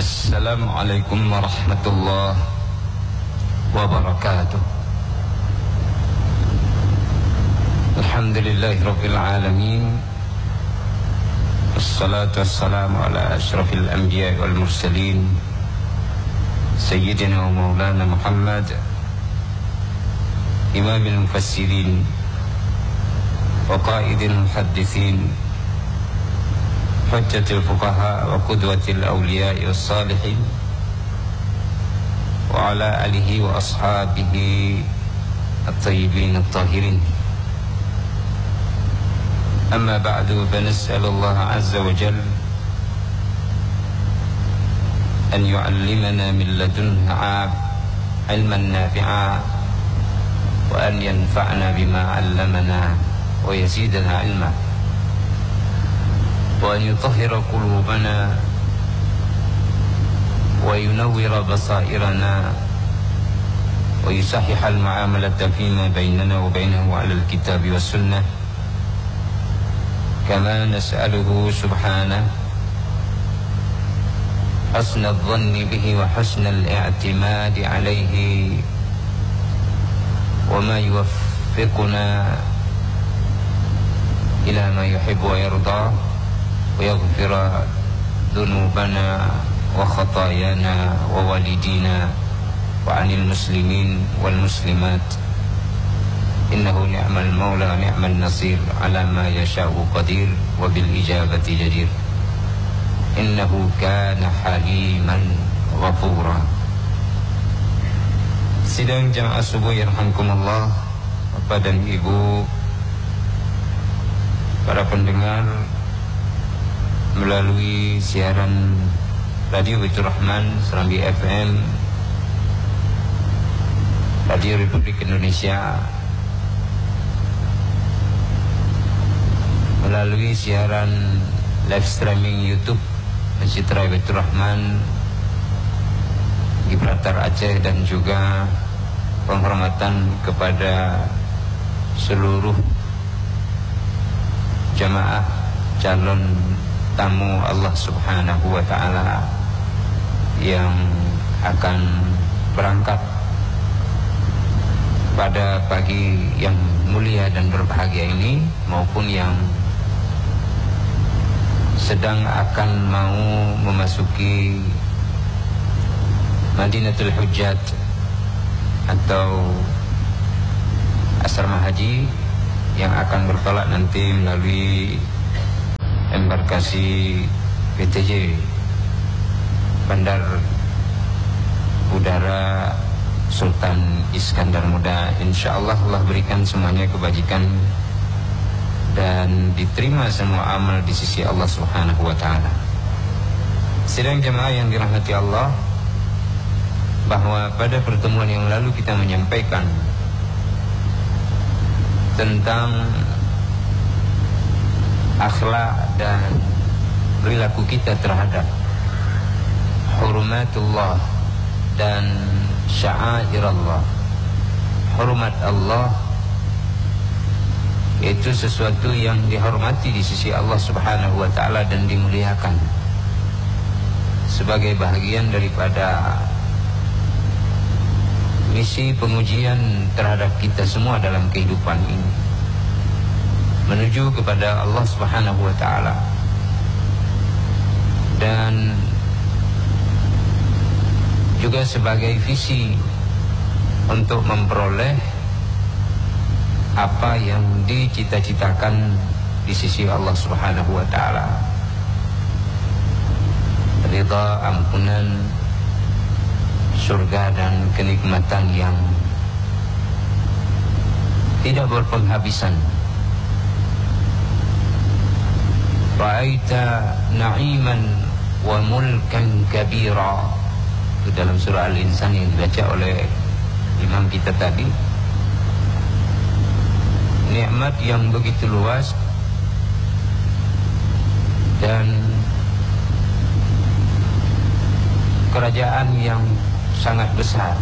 Assalamualaikum warahmatullahi wabarakatuh. Alhamdulillahirabbil alamin. Wassalatu wassalamu ala asyrafil anbiya'i wal mursalin Sayyidina wa maulana Muhammad Imamil mufassirin wa qaidil muhaddithin Hujjatil fuqaha wa qudwatil awliya'i was salihin wa ala alihi wa ashabihi at-tayyibin at-tahirin. Amma ba'du, fa nas'alullaha azza wa jalla an yu'allimana min ladunhu ilman nafi'a wa an yanfa'na bima 'allamana wa yazidana ilma wa an yutahhira qulubana wa yunawwira basairana wa yusahhiha al-mu'amalata fima bainana wa bainahu 'ala al-kitabi was sunnah kama nas'aluhu subhanahu husna adh-dhanni bihi wa husna al-i'timadi 'alayhi wa ma yuwaffiquna ila ma yuhibbu wa yarda wa yaghfira dhunubana wa khatayana wa walidina wa 'anil muslimin wal muslimat innahu ni'mal maula ni'mal nasir ala ma yasha'u qadir wa bil ijabati jadir innahu kana haliman ghafura. Sidang jamaah subuh yarhamkumullah, Bapak dan Ibu, para pendengar melalui siaran Radio Baitur Rahman, Serambi FM, Radio Republik Indonesia, melalui siaran live streaming YouTube Masjid Raya Baitur Rahman Gibraltar Aceh, dan juga penghormatan kepada seluruh jamaah calon tamu Allah Subhanahu wa ta'ala yang akan berangkat pada pagi yang mulia dan berbahagia ini, maupun yang sedang akan mau memasuki Madinatul Hujjat atau asrama haji yang akan bertolak nanti melalui embarkasi PTJ Bandar Udara Sultan Iskandar Muda. InsyaAllah Allah berikan semuanya kebajikan dan diterima semua amal di sisi Allah Subhanahu wa ta'ala. Sidang jemaah yang dirahmati Allah, bahwa pada pertemuan yang lalu kita menyampaikan tentang akhlak dan perilaku kita terhadap hurumatullah dan sya'airallah. Hormat Allah itu sesuatu yang dihormati di sisi Allah Subhanahu wa ta'ala dan dimuliakan sebagai bahagian daripada misi pengujian terhadap kita semua dalam kehidupan ini, menuju kepada Allah Subhanahu wa ta'ala, dan juga sebagai visi untuk memperoleh apa yang dicita-citakan di sisi Allah Subhanahu wa ta'ala, ridha, ampunan, surga, dan kenikmatan yang tidak berpenghabisan. Ra'aita na'iman wa mulkan kabira, itu dalam surah Al-Insan yang dibaca oleh imam kita tadi. Nikmat yang begitu luas dan kerajaan yang sangat besar,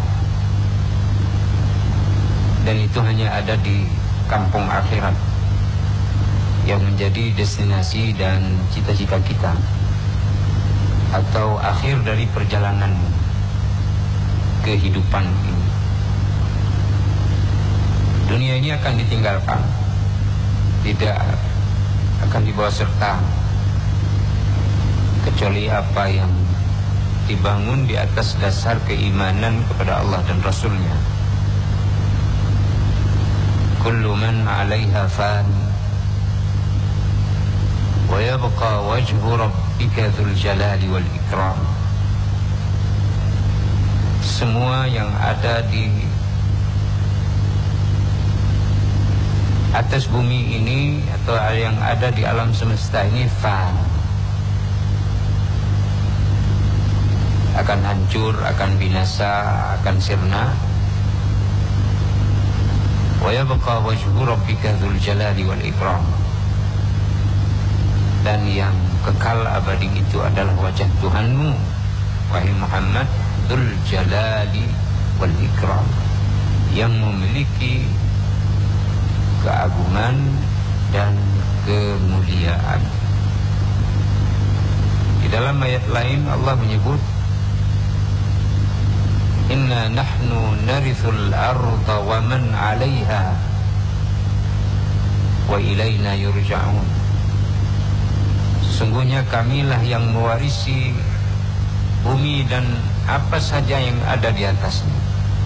dan itu hanya ada di kampung akhirat yang menjadi destinasi dan cita-cita kita atau akhir dari perjalanan kehidupan ini. Dunia ini akan ditinggalkan, tidak akan dibawa serta, kecuali apa yang dibangun di atas dasar keimanan kepada Allah dan Rasulnya. Kullu man 'alaiha fan wa yabqa wajhu rabbika dzul jalali wal ikram. Semua yang ada di atas bumi ini atau yang ada di alam semesta ini fan, akan hancur, akan binasa, akan sirna. Wa yabqa wajhu rabbika dzul jalali wal ikram. Dan yang kekal abadi itu adalah wajah Tuhanmu, wahai Muhammad, dzul jalali wal ikram, yang memiliki keagungan dan kemuliaan. Di dalam ayat lain Allah menyebut, inna nahnu narithul arda wa man 'alaiha wa ilaina yurja'un. Sesungguhnya kamilah yang mewarisi bumi dan apa saja yang ada di atasnya.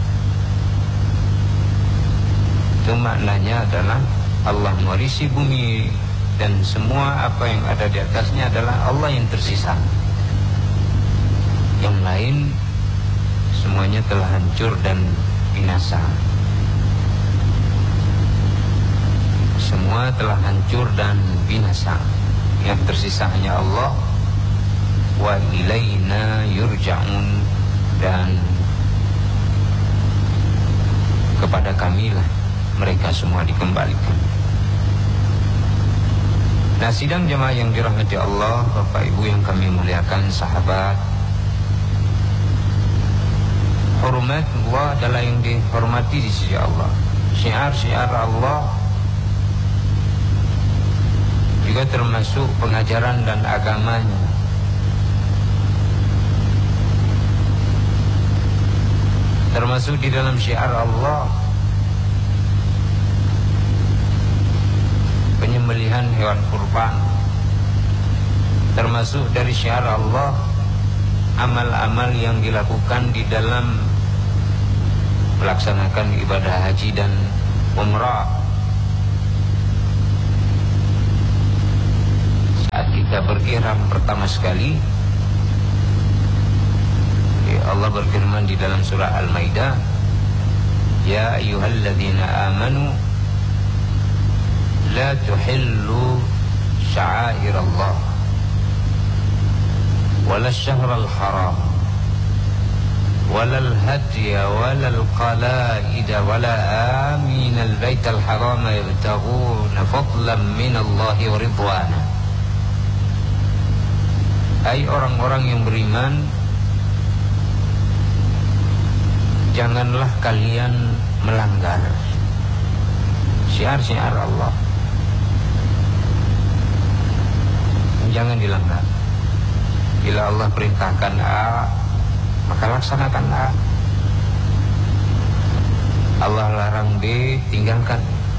Itu maknanya adalah Allah mewarisi bumi dan semua apa yang ada di atasnya adalah Allah yang tersisa. Yang lain semuanya telah hancur dan binasa. Semua telah hancur dan binasa. Yang tersisa hanya Allah. Wa ilaina yurja'un, dan kepada kamilah mereka semua dikembalikan. Nah, sidang jemaah yang dirahmati Allah, Bapak Ibu yang kami muliakan, sahabat, hormat Allah adalah yang dihormati di sisi Allah. Syiar-syiar Allah juga termasuk pengajaran dan agamanya. Termasuk di dalam syiar Allah penyembelihan hewan kurban. Termasuk dari syiar Allah amal-amal yang dilakukan di dalam melaksanakan ibadah haji dan umrah. Saat kita berihram pertama sekali, Allah berfirman di dalam surah Al-Maidah, ya ayyuhalladzina amanu la tuhillu sya'airallah wala syahral haram wala al-hadiya wala al-qala'ida wala aminal baital harama yabtaghuna fadlan minallahi wa ridwana. Hai orang-orang yang beriman, janganlah kalian melanggar syiar-syiar Allah. Jangan dilanggar. Bila Allah perintahkan A, maka laksanakan A. Allah larang B, tinggalkan.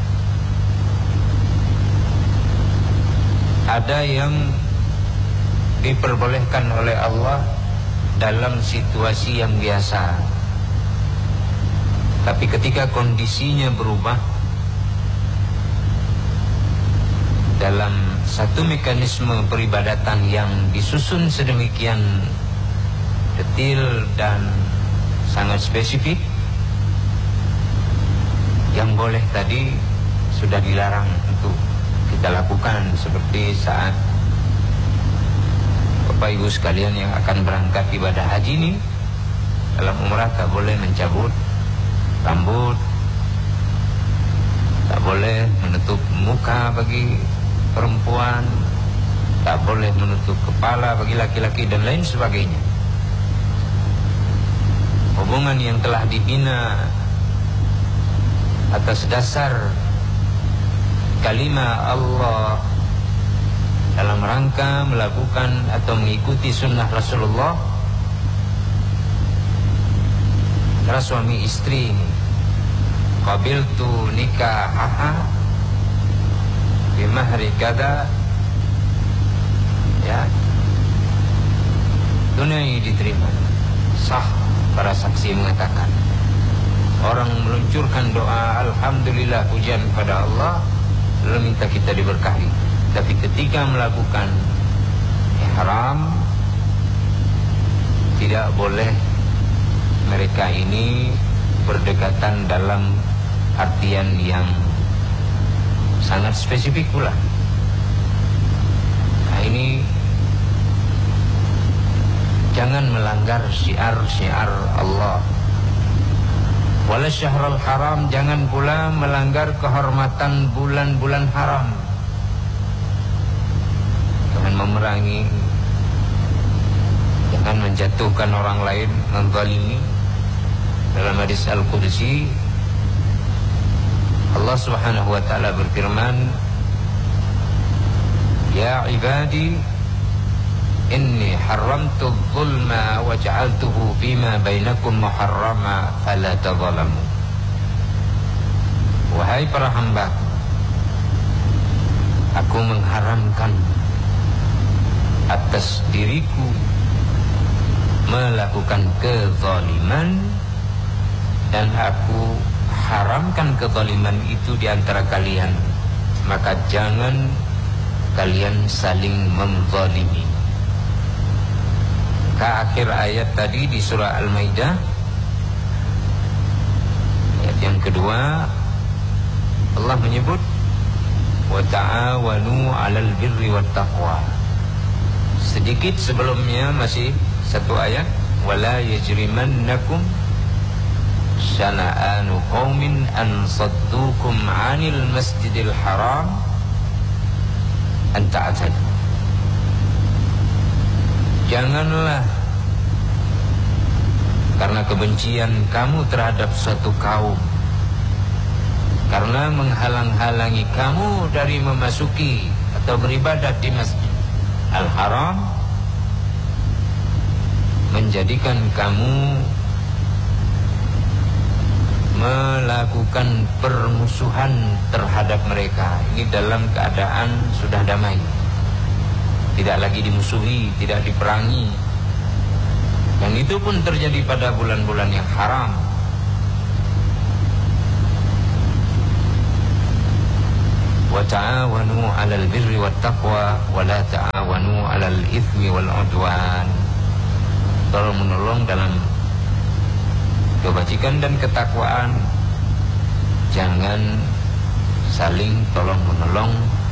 Ada yang diperbolehkan oleh Allah dalam situasi yang biasa, tapi ketika kondisinya berubah dalam satu mekanisme peribadatan yang disusun sedemikian detail dan sangat spesifik, yang boleh tadi sudah dilarang untuk kita lakukan. Seperti saat Bapak Ibu sekalian yang akan berangkat ibadah haji ini, dalam umrah tak boleh mencabut rambut, tak boleh menutup muka bagi perempuan, tak boleh menutup kepala bagi laki-laki, dan lain sebagainya. Hubungan yang telah dibina atas dasar kalimat Allah dalam rangka melakukan atau mengikuti sunnah Rasulullah. Karena suami istri ini, qabiltu nikahaha bimahri kada, ya, tunai diterima, sah. Para saksi mengatakan, orang meluncurkan doa alhamdulillah, pujian kepada Allah, lalu minta kita diberkahi. Tapi ketika melakukan ihram, tidak boleh mereka ini berdekatan dalam artian yang sangat spesifik pula. Nah, ini jangan melanggar syiar-syiar Allah. Wala syahrul haram, jangan pula melanggar kehormatan bulan-bulan haram. Jangan memerangi, jangan menjatuhkan orang lain, menzalimi. Dalam hadis Al-Qudsi, Allah Subhanahu wa taala berfirman, ya ibadi inni haramtu dzulma wa ja'altuhu fima bainakum muharrama fala tadzalamu. Wahai para hamba, aku mengharamkan atas diriku melakukan kezaliman, dan aku haramkan kezaliman itu di antara kalian, maka jangan kalian saling menzalimi. Ke akhir ayat tadi di surah Al-Maidah, ayat yang kedua, Allah menyebut wa ta'awanu 'alal birri wat taqwa. Sedikit sebelumnya masih satu ayat, wala yajrimannakum syana'anu qaumin an saddukum 'anil masjidil haram an ta'tadu. Janganlah karena kebencian kamu terhadap suatu kaum, karena menghalang-halangi kamu dari memasuki atau beribadat di Masjid Al-Haram, menjadikan kamu melakukan permusuhan terhadap mereka. Ini dalam keadaan sudah damai, tidak lagi dimusuhi, tidak diperangi. Dan itu pun terjadi pada bulan-bulan yang haram. Wa ta'awanu 'alal birri wat taqwa wa la ta'awanu 'alal itsmi wal 'udwan. Tolong menolong dalam kebajikan dan ketakwaan, jangan saling tolong menolong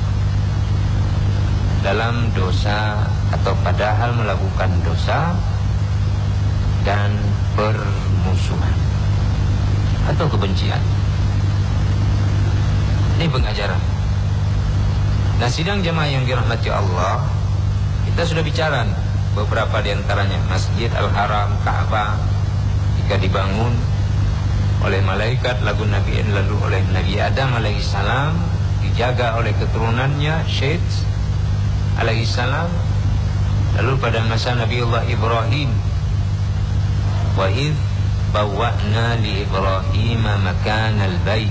dalam dosa atau padahal melakukan dosa dan permusuhan atau kebencian. Ini pengajaran. Nah, sidang jamaah yang dirahmati Allah, kita sudah bicara beberapa diantaranya. Masjid Al-Haram, Ka'bah, jika dibangun oleh malaikat lalu oleh Nabi Adam alaihissalam, dijaga oleh keturunannya Syed alaihissalam. Lalu pada masa Nabiullah Ibrahim, wa idh bawwa'na li Ibrahim makanal bait,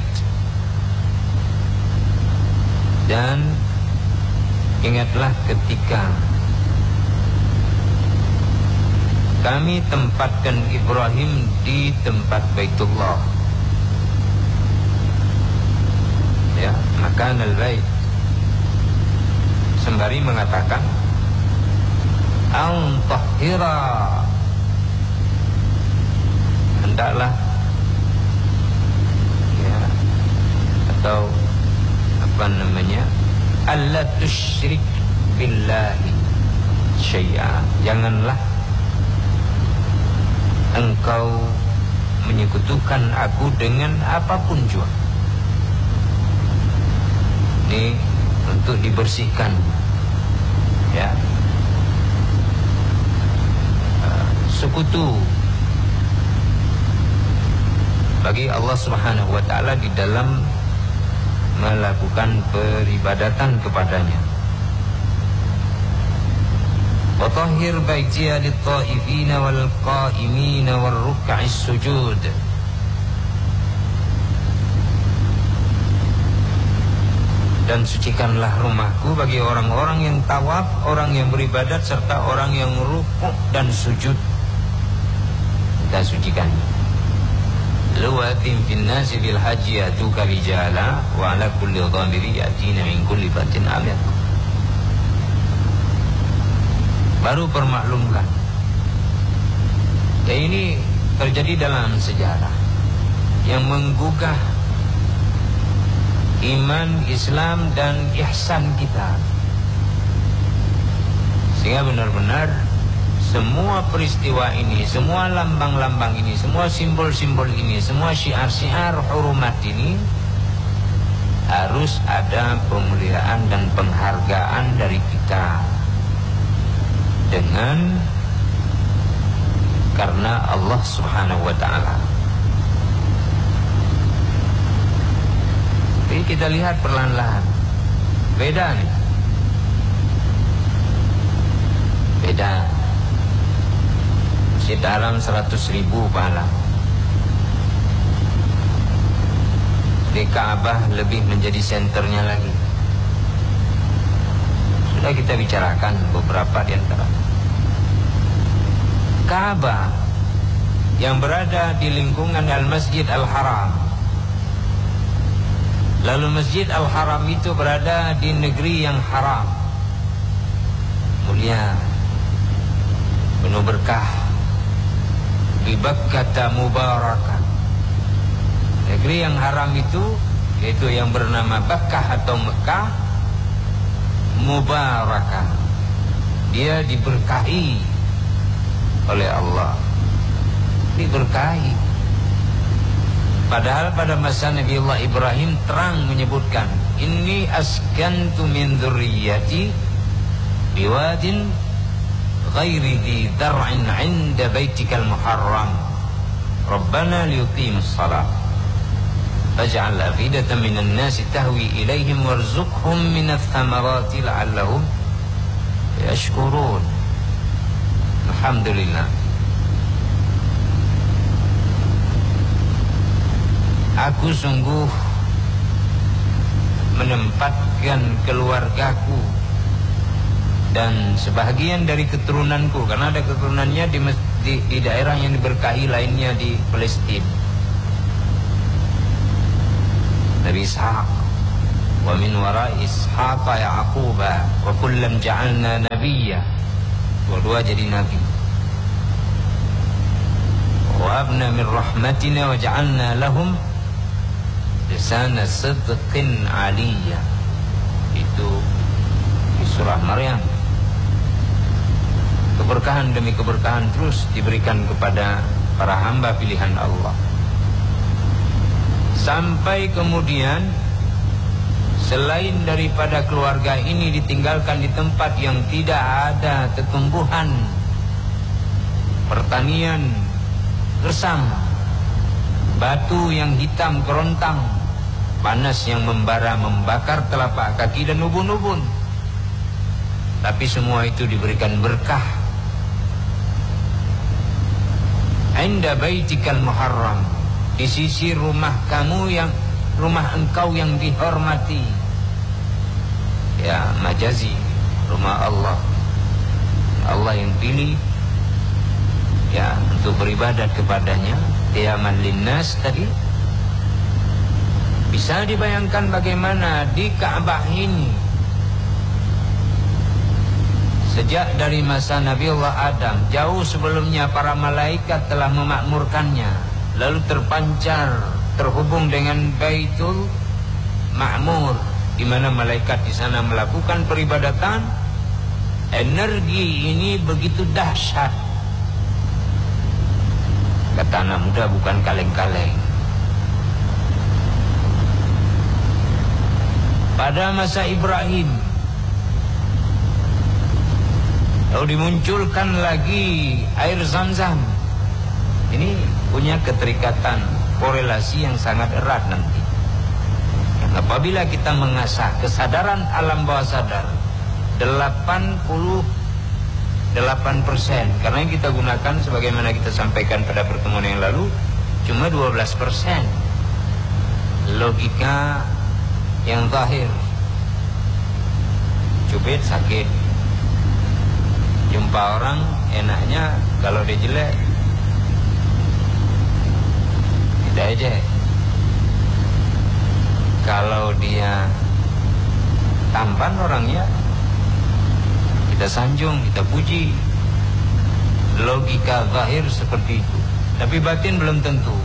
dan ingatlah ketika kami tempatkan Ibrahim di tempat Baitullah, ya, makanal bait, sembari mengatakan al-tahira, hendaklah, ya, atau apa namanya, alla tusyrik billahi syai'a, janganlah engkau menyekutukan aku dengan apapun juga. Ini untuk dibersihkan, ya, sekutu bagi Allah Subhanahu wa taala di dalam melakukan peribadatan kepadanya. wa tahhir baitiya lit-ta'ifina wal qa'imina war ruk'is sujud. Dan sucikanlah rumahku bagi orang-orang yang tawaf, orang yang beribadat, serta orang yang rukuk dan sujud. Kita sucikan. Luwatin fin nasi bil haji atuka rijala wa ala kulli dhamiri yatina min kulli fatin amiq. Baru permaklumkan. Ya, ini terjadi dalam sejarah yang menggugah iman, Islam, dan ihsan kita. Sehingga benar-benar semua peristiwa ini, semua lambang-lambang ini, semua simbol-simbol ini, semua syiar-syiar hurumat ini harus ada pemuliaan dan penghargaan dari kita. Karena Allah Subhanahu wa ta'ala. Jadi kita lihat perlahan-lahan. Beda nih. Beda. Masjid Haram 100.000 pahala. Di Ka'bah lebih menjadi senternya lagi. Sudah kita bicarakan beberapa di antara. Ka'bah yang berada di lingkungan Al-Masjid Al-Haram. Lalu Masjid Al-Haram itu berada di negeri yang haram, mulia, penuh berkah, bi Bakkah mubarakah. Negeri yang haram itu, yaitu yang bernama Bakkah atau Mekah, mubarakah. Dia diberkahi oleh Allah, diberkahi. Padahal pada masa Nabi Allah Ibrahim terang menyebutkan, inni askantu min dzurriyyati biwadin ghairi dzi dar'in 'inda baitikal muharram rabbana liyuqimus shalah faj'al afidatan minan nasi tahwi ilaihim warzuqhum minats thamarati la'allahum yashkurun. Alhamdulillah. Aku sungguh menempatkan keluargaku dan sebahagian dari keturunanku, karena ada keturunannya di daerah yang diberkahi lainnya di Palestina. Nabi Ishaq, wa min wara Ishaq Ya'qub, wa kullam ja'alna nabiyya. Dua-dua jadi nabi. Wa abna min rahmatina wa ja'alna lahum lisana sidqin aliyya. Itu di surah Maryam. Keberkahan demi keberkahan terus diberikan kepada para hamba pilihan Allah. Sampai kemudian selain daripada keluarga ini ditinggalkan di tempat yang tidak ada tumbuhan, pertanian gersam, batu yang hitam kerontang, panas yang membara membakar telapak kaki dan ubun-ubun. Tapi semua itu diberikan berkah. Inda baitikal muharram, di sisi rumah kamu yang, rumah engkau yang dihormati. Ya, majazi, rumah Allah. Allah yang pilih ya untuk beribadat kepadanya. Qiyaman linnas tadi. Bisa dibayangkan bagaimana di Ka'bah ini sejak dari masa Nabi Allah Adam, jauh sebelumnya para malaikat telah memakmurkannya, lalu terpancar terhubung dengan Baitul Ma'mur, di mana malaikat di sana melakukan peribadatan. Energi ini begitu dahsyat. Kata anak muda, bukan kaleng-kaleng. Pada masa Ibrahim, lalu dimunculkan lagi air Zam-Zam. Ini punya keterikatan, korelasi yang sangat erat nanti. Apabila kita mengasah kesadaran alam bawah sadar, 80 8%. Karena yang kita gunakan sebagaimana kita sampaikan pada pertemuan yang lalu cuma 12%. Logika yang zahir. Cubit sakit. Jumpa orang enaknya kalau dia jelek tidak aja. Kalau dia tampan orangnya kita sanjung, kita puji. Logika zahir seperti itu. Tapi batin belum tentu.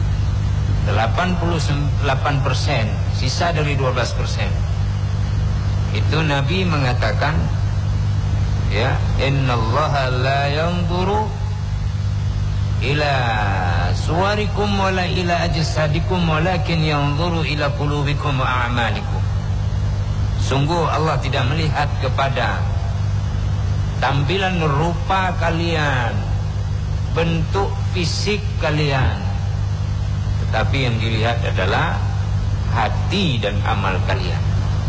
88%, sisa dari 12%. Itu Nabi mengatakan, ya, innallaha la yanzuru ila suwarikum wala ila ajsadikum walakin yanzuru ila qulubikum wa a'malikum. Sungguh Allah tidak melihat kepada tampilan rupa kalian, bentuk fisik kalian, tetapi yang dilihat adalah hati dan amal kalian.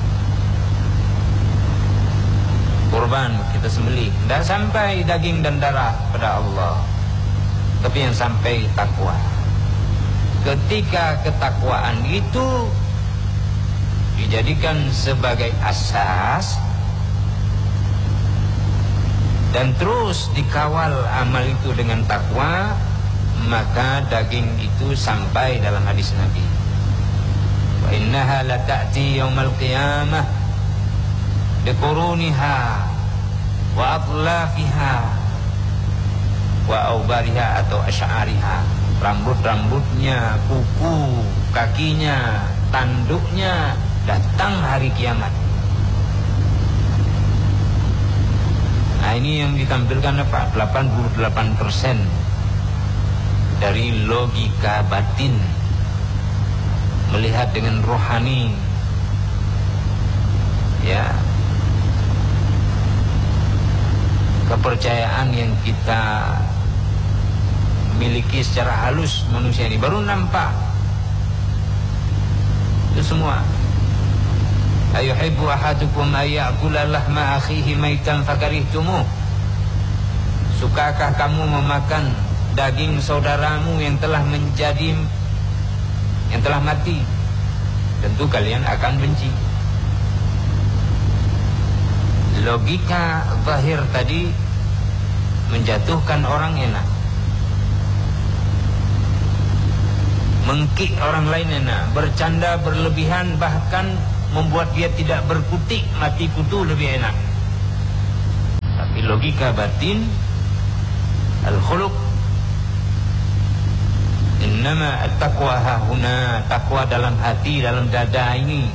Kurban kita sembelih, tidak sampai daging dan darah pada Allah, tapi yang sampai takwa. Ketika ketakwaan itu dijadikan sebagai asas dan terus dikawal amal itu dengan takwa, maka daging itu sampai dalam hadis Nabi. Wa innaha la ta'ti yaumal qiyamah biquruniha wa atlafiha wa aubariha atau asy'ariha. Rambut-rambutnya, kuku, kakinya, tanduknya datang hari kiamat. Nah, ini yang ditampilkan apa? 88% dari logika batin, melihat dengan rohani, ya, kepercayaan yang kita miliki secara halus manusia ini baru nampak itu semua. Ayuhibbu ahadukum ayyakula lahma akhihi maitan fakarihtumuh. Sukakah kamu memakan daging saudaramu yang telah mati? Tentu kalian akan benci. Logika zahir tadi menjatuhkan orang enak, mengkik orang lain enak, bercanda berlebihan bahkan membuat dia tidak berkutik, mati kutu lebih enak. Tapi logika batin, al-khuluq, innama at-taqwa hahuna, takwa dalam hati, dalam dada ini.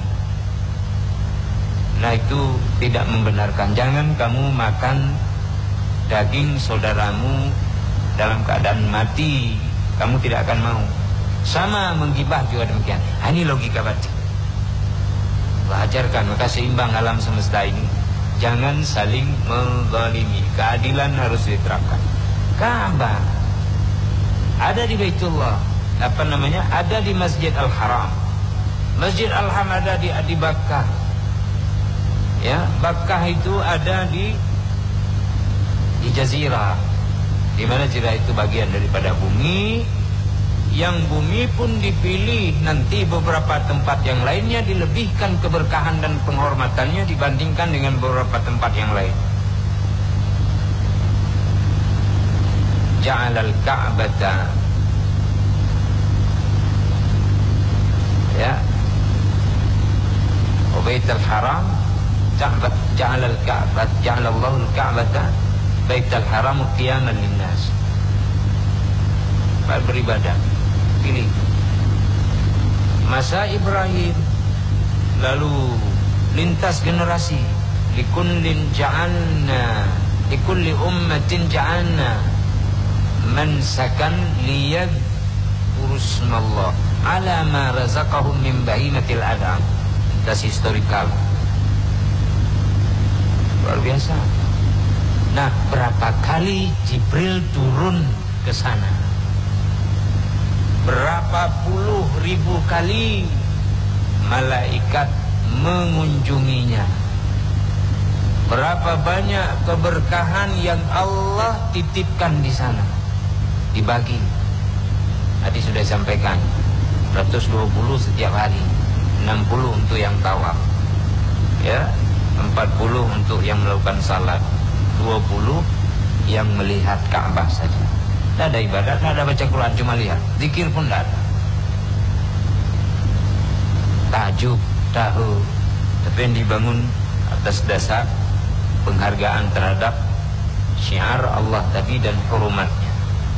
Nah, itu tidak membenarkan. Jangan kamu makan daging saudaramu dalam keadaan mati, kamu tidak akan mau. Sama menggibah juga demikian. Ini logika batin. Ajarkan, maka seimbang alam semesta ini. Jangan saling menzalimi. Keadilan harus diterapkan. Ka'bah ada di Baitullah, ada di Masjid Al-Haram. Masjid Al-Haram ada di Bakkah. Ya, Bakkah itu ada di Jazirah, di mana Jazirah itu bagian daripada bumi. Yang bumi pun dipilih nanti beberapa tempat yang lainnya dilebihkan keberkahan dan penghormatannya dibandingkan dengan beberapa tempat yang lain. Ja'alal Ka'bata, ya, wa Baitul Haram, ja'alal Ka'bata, ja'alallahu al-Ka'bata Baitul Haram qiyaman linnas. Beribadah. Pilih masa Ibrahim, lalu lintas generasi, likullin ja'alna likulli ummatin ja'alna mansakan liyadhkuru ismallah ala ma razaqahum min bahimatil an'am. Das historikal luar biasa. Nah, berapa kali Jibril turun ke sana? Berapa puluh ribu kali malaikat mengunjunginya. Berapa banyak keberkahan yang Allah titipkan di sana, dibagi. Tadi sudah sampaikan 120 setiap hari, 60 untuk yang tawaf, ya, 40 untuk yang melakukan salat, 20 yang melihat Ka'bah saja. Tidak ada ibadat, tidak ada baca Quran, cuma lihat. Zikir pun tidak ada. Tahajud, tahu, tapi yang dibangun atas dasar penghargaan terhadap syiar Allah tadi dan hurumatnya.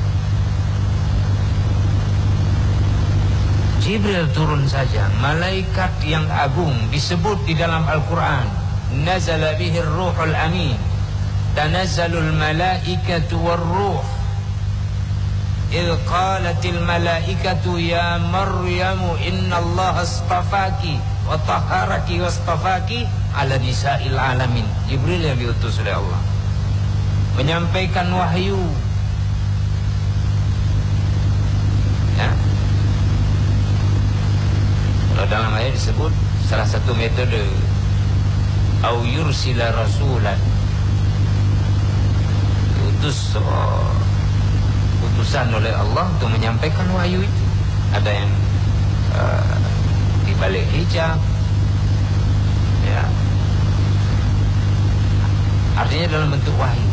Jibril turun saja, malaikat yang agung disebut di dalam Al-Quran, nazala bihir ruhul amin, tanazzalul malaikatu warruh, idh qalatil malaikatu ya Maryamu inna Allah astafaki wa tahharaki wa astafaki ala nisa'il alamin. Jibril yang diutus oleh Allah menyampaikan wahyu, ya. Kalau dalam ayat disebut salah satu metode au yursila rasulan, diutus utusan oleh Allah untuk menyampaikan wahyu itu. Ada yang di balik hijab, ya, artinya dalam bentuk wahyu.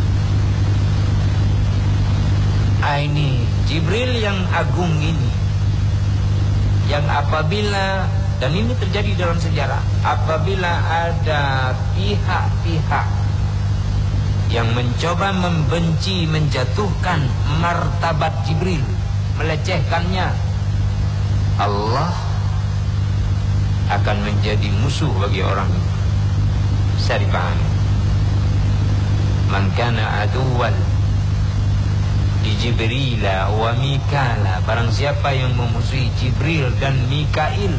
Ini Jibril yang agung ini, yang apabila, dan ini terjadi dalam sejarah, apabila ada pihak-pihak yang mencoba membenci, menjatuhkan martabat Jibril, melecehkannya, Allah akan menjadi musuh bagi orang itu. Bisa dipahami. Man kana aduwwan di Jibrila wa Mikala, barang siapa yang memusuhi Jibril dan Mikail,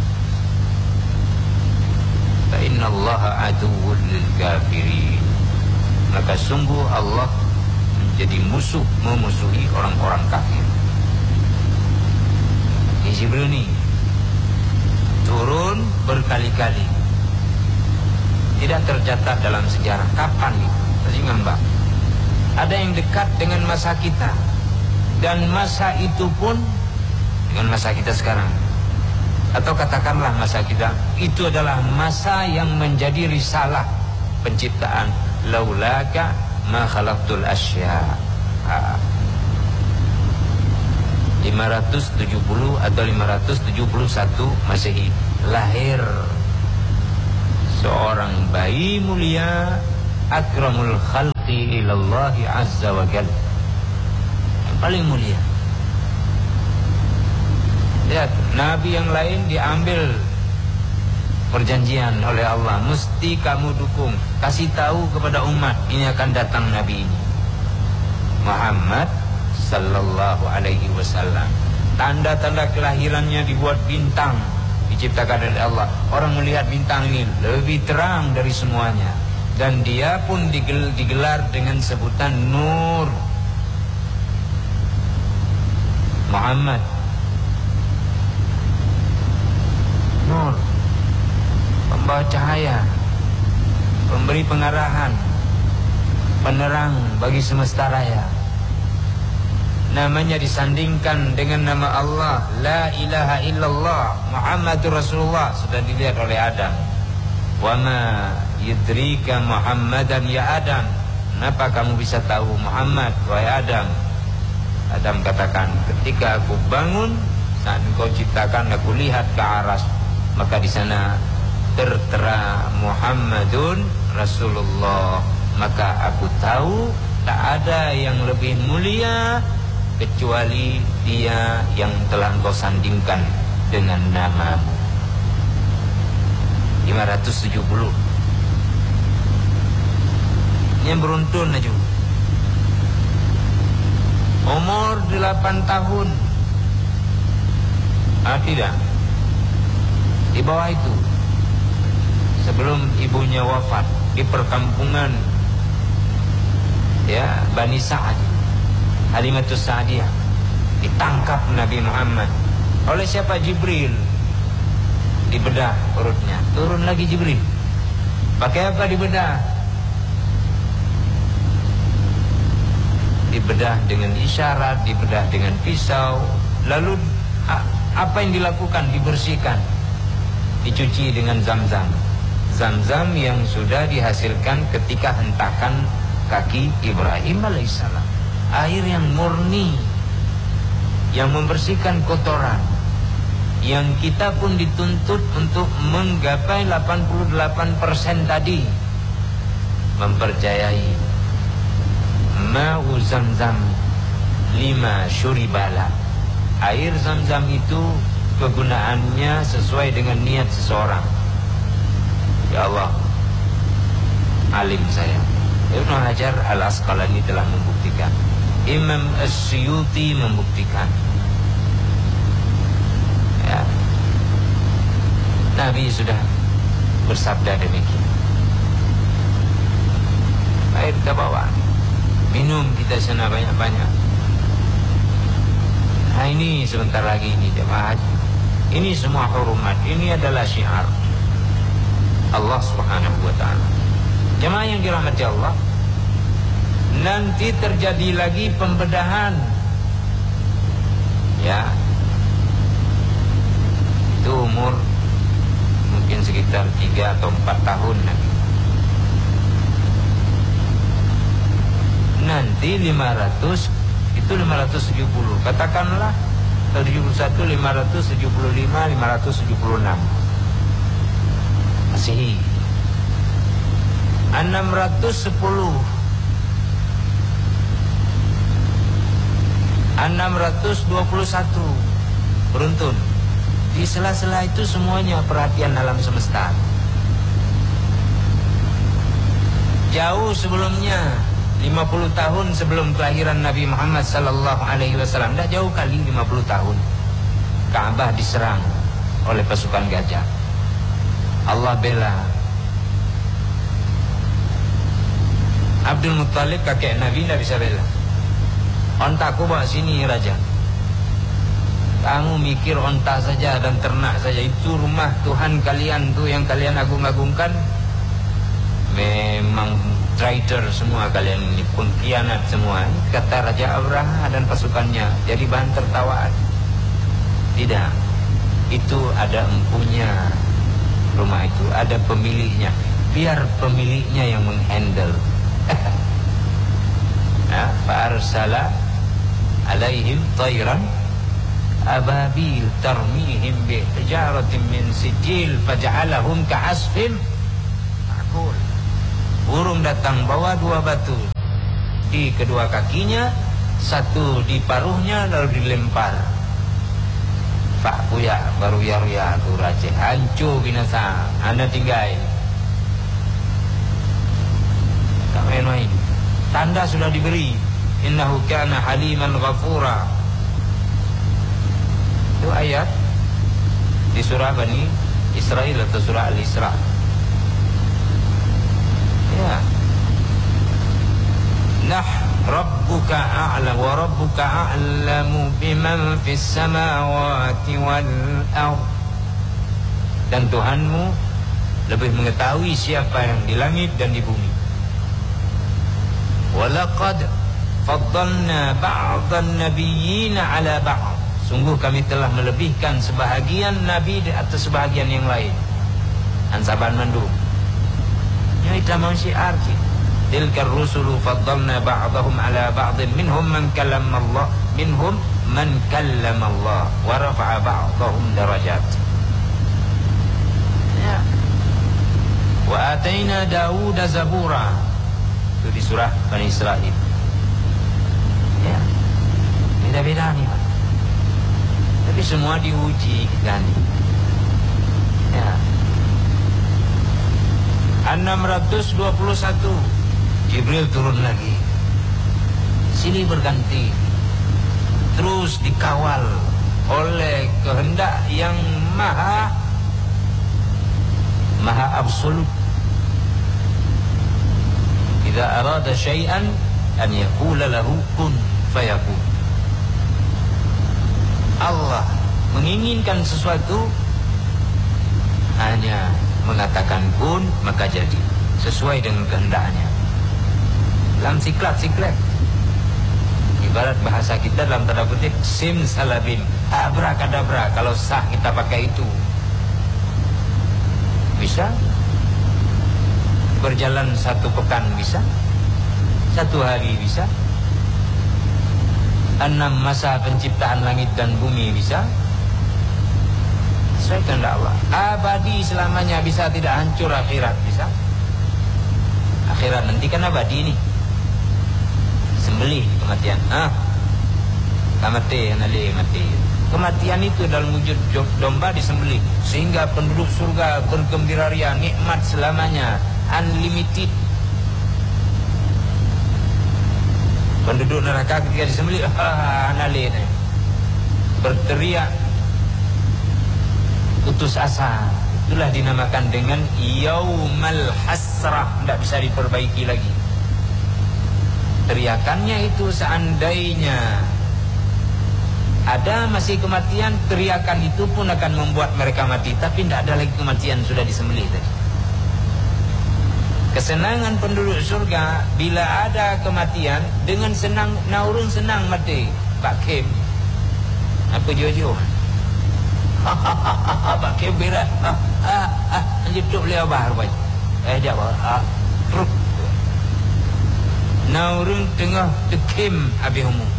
fa innallaha aduwwul lil kafirin, maka sungguh Allah menjadi musuh, memusuhi orang-orang kafir. Di Jibril ini turun berkali-kali, tidak tercatat dalam sejarah kapan itu. Tadi ngambak. Ada yang dekat dengan masa kita, dan masa itu pun dengan masa kita sekarang, atau katakanlah masa kita itu adalah masa yang menjadi risalah penciptaan. Laulaka ma khalaqtul asya. 570 atau 571 Masehi lahir seorang bayi mulia, akramul khalqi ilallahi azza wa jalla, yang paling mulia. Lihat, nabi yang lain diambil perjanjian oleh Allah, mesti kamu dukung, kasih tahu kepada umat ini akan datang nabi ini, Muhammad sallallahu alaihi wasallam. Tanda-tanda kelahirannya dibuat bintang, diciptakan oleh Allah. Orang melihat bintang ini lebih terang dari semuanya, dan dia pun digelar dengan sebutan Nur. Muhammad, Nur, pembawa cahaya, pemberi pengarahan, penerang bagi semesta raya. Namanya disandingkan dengan nama Allah, la ilaha illallah Muhammadur Rasulullah, sudah dilihat oleh Adam. Wa ma yudrika Muhammadan ya Adam, kenapa kamu bisa tahu Muhammad wahai Adam? Adam katakan, ketika aku bangun saat engkau ciptakan, aku lihat ke aras, maka di sana tertera Muhammadun Rasulullah, maka aku tahu tak ada yang lebih mulia kecuali dia yang telah engkau sandingkan dengan namamu. 570. Ini yang beruntun aja. Umur 8 tahun. Tidak, di bawah itu, sebelum ibunya wafat, di perkampungan, ya, Bani Sa'ad, Halimatus Sa'diyah, ditangkap Nabi Muhammad oleh siapa? Jibril. Dibedah perutnya, turun lagi Jibril. Pakai apa dibedah? dibedah dengan isyarat, dibedah dengan pisau. Lalu apa yang dilakukan? Dibersihkan, dicuci dengan zam-zam. Zam-zam yang sudah dihasilkan ketika hentakan kaki Ibrahim alaihissalam. Air yang murni, yang membersihkan kotoran, yang kita pun dituntut untuk menggapai 88% tadi, mempercayai ma'u zam-zam lima syuribala. Air zam-zam itu kegunaannya sesuai dengan niat seseorang. Ya Allah, alim saya. Ibnu Hajar Al-Asqalani telah membuktikan, Imam As-Suyuti membuktikan, ya, Nabi sudah bersabda demikian. Air kita bawa, minum kita sana banyak-banyak. Nah ini sebentar lagi ini jemaah haji. Ini semua hurumat, ini adalah syiar Allah Subhanahu wa ta'ala. Jemaah yang dirahmati Allah, nanti terjadi lagi pembedahan, ya, itu umur mungkin sekitar 3 atau 4 tahun lagi. Nanti 500 itu 570, katakanlah 71, 575, 576 Masehi. 610, 621 beruntun. Di sela-sela itu semuanya perhatian alam semesta. Jauh sebelumnya, 50 tahun sebelum kelahiran Nabi Muhammad sallallahu alaihi wasallam, tidak jauh kali 50 tahun, Ka'bah diserang oleh pasukan gajah. Allah bela. Abdul Muttalib kakek Nabi tidak bisa bela. Ontaku bawa sini raja. Kamu mikir onta saja dan ternak saja, itu rumah Tuhan kalian tuh yang kalian agung-agungkan. Memang traitor semua kalian ini, pengkhianat semua, kata Raja Abraha dan pasukannya, jadi bahan tertawaan. Tidak, itu ada empunya rumah itu, ada pemiliknya, biar pemiliknya yang menghandle. Nah, fa'arsala alaihim tayran ababil tarmihim bi hijaratin min sijil faja'alahum ka'asfin ma'kul. Burung datang bawa 2 batu di kedua kakinya, 1 di paruhnya, lalu dilempar. Pak Puya baru ya tu raja, hancur binasa, anda tinggal. Tak main-main. Tanda sudah diberi. Innahu kana haliman ghafura. Itu ayat di surah Bani Israel atau surah Al-Isra. Ya. Nah, Rabbuka a'lam wa Rabbuka a'lamu biman fis samawati wal ardh. Dan Tuhanmu lebih mengetahui siapa yang di langit dan di bumi. Walaqad faddalna ba'dhan nabiyyin 'ala ba'd. Sungguh kami telah melebihkan sebahagian nabi di atas sebahagian yang lain. Ansaban mandub. Ini adalah syiar kita. Tilkar rusulu faddalna ba'dahum 'ala ba'dhin minhum man kallama Allah, minhum man kallama Allah wa rafa'a ba'dahum darajat. Ya. Wa ataina Daud zabura. Itu di surah Bani Israil. Ya. Beda-beda nih, Pak. Tapi semua diuji kan. Ya. 621 Jibril turun lagi, silih berganti, terus dikawal oleh kehendak yang maha absolut. Idza arada syai'an an yaqula lahu kun fayakun. Allah menginginkan sesuatu, hanya mengatakan kun, maka jadi sesuai dengan kehendaknya. Dalam siklat ibarat bahasa kita dalam tanda kutip simsalabim, abrakadabra. Kalau sah kita pakai itu, bisa berjalan 1 pekan, bisa 1 hari, bisa 6 masa penciptaan langit dan bumi, bisa. Sesuai kehendak Allah. Abadi selamanya, bisa tidak hancur akhirat, bisa. Akhirat nanti kan abadi nih. Sembelih kematian. Mati. Kematian itu dalam wujud domba disembelih, sehingga penduduk surga bergembira ria, nikmat selamanya, unlimited. Penduduk neraka ketika disembelih, berteriak putus asa. Itulah dinamakan dengan Yaumal Hasrah, tidak bisa diperbaiki lagi. Teriakannya itu seandainya ada masih kematian, teriakan itu pun akan membuat mereka mati. Tapi tidak ada lagi kematian, sudah disembelih tadi. Kesenangan penduduk surga, bila ada kematian, dengan senang, naurun senang mati. Pak Kim, apa jojo? Pak Kim berat. Hidup beliau bahar baik. Jawab. Truk. Naurun tengah tekim habis umum.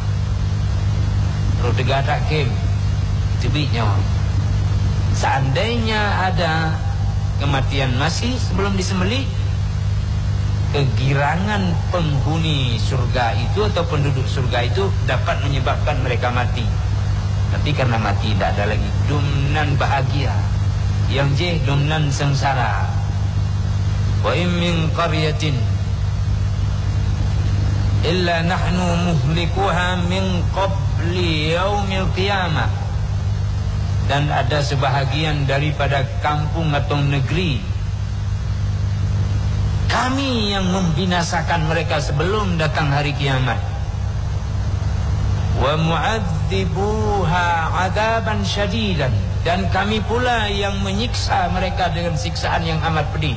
Terus tegak tak kim. Tebiknya. Seandainya ada kematian masih sebelum disembelih, kegirangan penghuni surga itu atau penduduk surga itu dapat menyebabkan mereka mati. Tapi karena mati tidak ada lagi dumnan bahagia, yang dumnan sengsara. Wa in min qaryatin illa nahnu muhlikuha min qabli yaumil qiyamah. Dan ada sebahagian daripada kampung atau negeri, kami yang membinasakan mereka sebelum datang hari kiamat. Wa mu'adzibuha 'adaban syadidan, dan kami pula yang menyiksa mereka dengan siksaan yang amat pedih.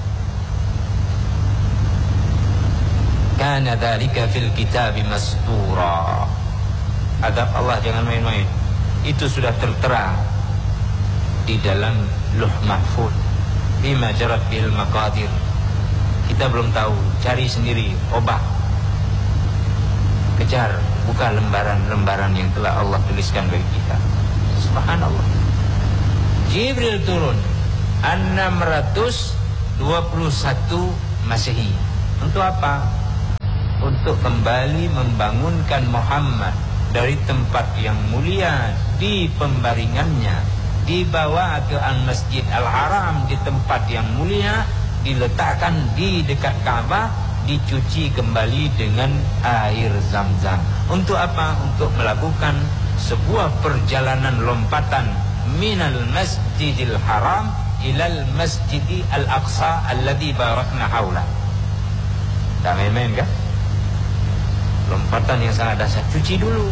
Kana dzalika fil kitabi mastura. Adab Allah jangan main-main. Itu sudah tertera di dalam Lauh Mahfuz. Bima jarat bil maqadir. Kita belum tahu, cari sendiri obat. Kejar, buka lembaran-lembaran yang telah Allah tuliskan bagi kita. Subhanallah. Jibril turun 621 Masehi. Untuk apa? Untuk kembali membangunkan Muhammad dari tempat yang mulia di pembaringannya, dibawa ke Al-Masjid Al-Haram di tempat yang mulia, diletakkan di dekat Ka'bah, dicuci kembali dengan air Zam-Zam. Untuk apa? Untuk melakukan sebuah perjalanan lompatan minal Masjidil Haram ilal Masjidil Al-Aqsa alladhi barakna hawla. Tak main-main kan? Lompatan yang sangat dahsyat. Cuci dulu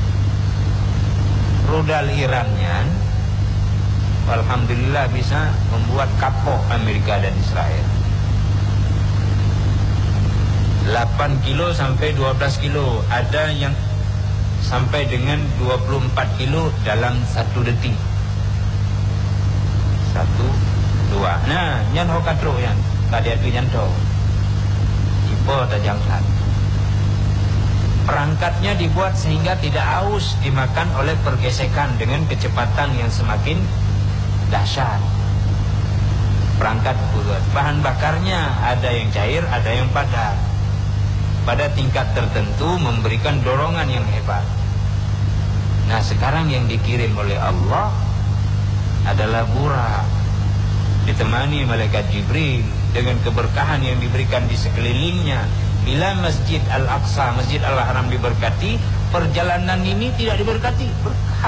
rudal Irannya, alhamdulillah bisa membuat kapok Amerika dan Israel. 8 kilo sampai 12 kilo, ada yang sampai dengan 24 kilo dalam 1 detik. 1, 2. Nah, nyan ho katro yan. Tadi atu nyan to. Ipo tajam sat. Perangkatnya dibuat sehingga tidak haus dimakan oleh pergesekan dengan kecepatan yang semakin dahsyat. Perangkat buat bahan bakarnya ada yang cair, ada yang padat. Pada tingkat tertentu memberikan dorongan yang hebat. Nah, sekarang yang dikirim oleh Allah adalah burak, ditemani malaikat Jibril dengan keberkahan yang diberikan di sekelilingnya. Bila Masjid Al-Aqsa, Masjid Al-Haram diberkati, perjalanan ini tidak diberkati, berkah.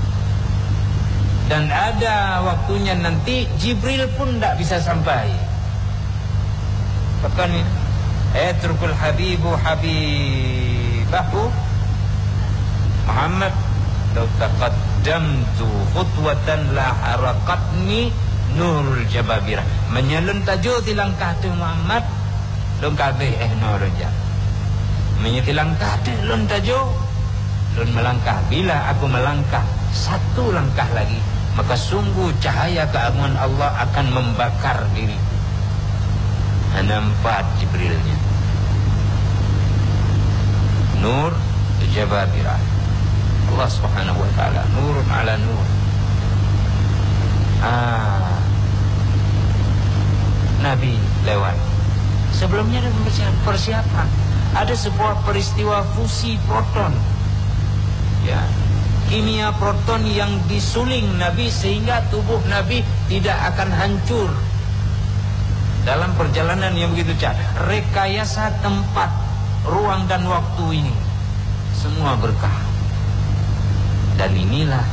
Dan ada waktunya nanti Jibril pun tidak bisa sampai. Bahkan Etrukul habibu habibahu Muhammad law taqaddamtu khutwatan la harakatni nurul jababirah. Menyalun tajo di langkah tu Muhammad dong kabeh no roja. menyeti langkah lun tajo lun melangkah. Bila aku melangkah satu langkah lagi, maka sungguh cahaya keagungan Allah akan membakar diriku. Nampak Jibrilnya, nur jababirah. Allah subhanahu wa ta'ala nurun ala nur. Nabi lewat. Sebelumnya ada persiapan. Ada sebuah peristiwa fusi proton, ya, kimia proton yang disuling Nabi sehingga tubuh Nabi tidak akan hancur dalam perjalanan yang begitu cepat. Rekayasa tempat, ruang dan waktu ini semua berkah. Dan inilah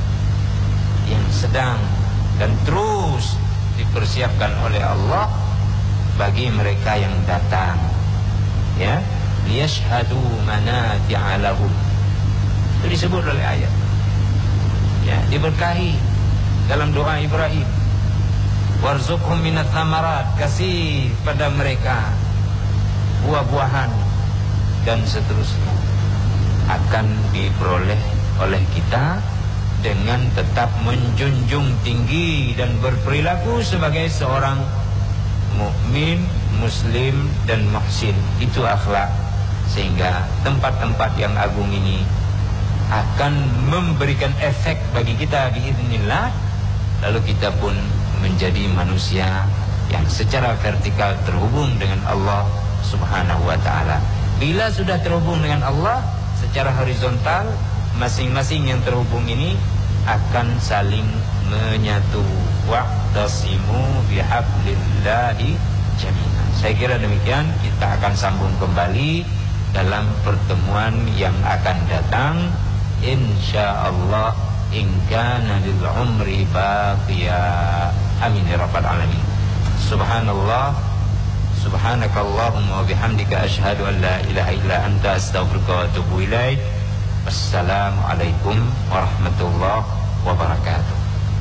yang sedang dan terus dipersiapkan oleh Allah bagi mereka yang datang, ya, liyashhadu manafi'a lahum. Itu disebut oleh ayat, ya, diberkahi dalam doa Ibrahim, warzuqhum minats tsamarat, kasih pada mereka buah-buahan dan seterusnya. Akan diperoleh oleh kita dengan tetap menjunjung tinggi dan berperilaku sebagai seorang mukmin, muslim dan muhsin. Itu akhlak. Sehingga tempat-tempat yang agung ini akan memberikan efek bagi kita biiznillah. Lalu kita pun menjadi manusia yang secara vertikal terhubung dengan Allah subhanahu wa ta'ala. Bila sudah terhubung dengan Allah secara horizontal, masing-masing yang terhubung ini akan saling menyatu. Wa'tasimu bihablillahi jami'an. Saya kira demikian. Kita akan sambung kembali dalam pertemuan yang akan datang, insyaallah, in kana lil umri baqiya. Amin ya rabbal alamin. Subhanallah, subhanakallahumma wa bihamdika asyhadu an la ilaha illa anta astaghfiruka wa atubu ilaik. Wassalamualaikum warahmatullahi wabarakatuh.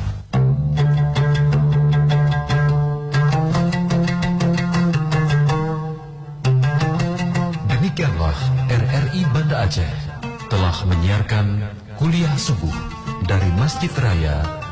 Demikianlah RRI Banda Aceh telah menyiarkan kuliah subuh dari Masjid Raya